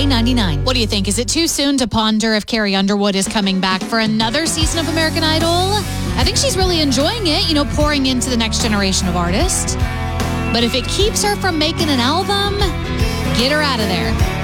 $29.99. What do you think? Is it too soon to ponder if Carrie Underwood is coming back for another season of American Idol? I think she's really enjoying it, pouring into the next generation of artists. But if it keeps her from making an album, get her out of there.